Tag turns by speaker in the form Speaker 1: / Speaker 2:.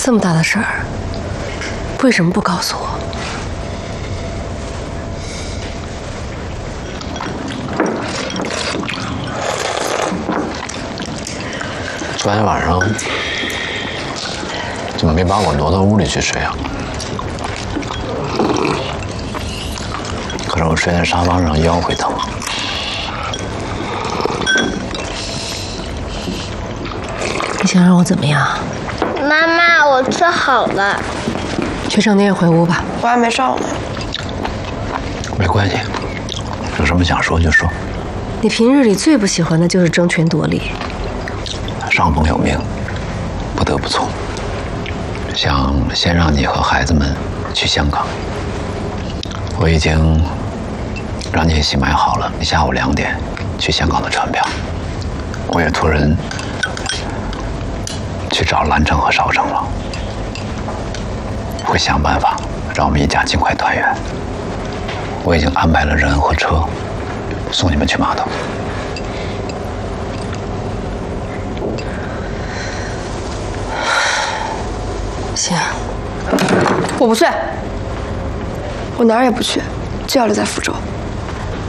Speaker 1: 这么大的事儿，为什么不告诉我？
Speaker 2: 昨天晚上怎么没把我挪到屋里去睡啊？可是我睡在沙发上，腰会疼。
Speaker 1: 你想让我怎么样？
Speaker 3: 妈妈，我吃好了。
Speaker 1: 去上电回屋吧。
Speaker 4: 我还没上呢。
Speaker 2: 没关系，有什么想说就说。
Speaker 1: 你平日里最不喜欢的就是争权夺利。
Speaker 2: 上峰有命，不得不从。想先让你和孩子们去香港，我已经让聂喜买好了下午2点去香港的船票。我也托人去找兰城和邵城了，会想办法让我们一家尽快团圆。我已经安排了人和车送你们去码头。
Speaker 1: 行，
Speaker 4: 我不去，我哪儿也不去，就要留在福州。